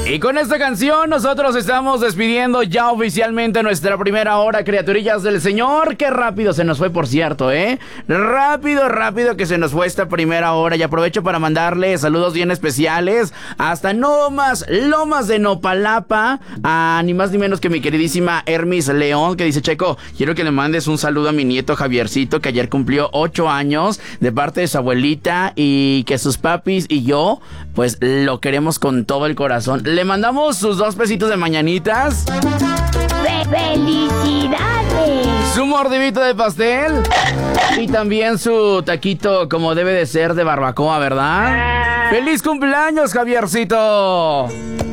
Y con esta canción nosotros estamos despidiendo ya oficialmente nuestra primera hora, criaturillas del Señor. Qué rápido se nos fue, por cierto, ¿eh? Rápido que se nos fue esta primera hora. Y aprovecho para mandarle saludos bien especiales hasta Lomas de Nopalapa, a ni más ni menos que mi queridísima Hermis León, que dice: Checo, quiero que le mandes un saludo a mi nieto Javiercito, que ayer cumplió 8 años, de parte de su abuelita, y que sus papis y yo, pues lo queremos con todo el corazón. Le mandamos sus 2 pesitos de mañanitas. ¡Felicidades! Su mordidito de pastel. Y también su taquito, como debe de ser, de barbacoa, ¿verdad? ¡Feliz cumpleaños, Javiercito!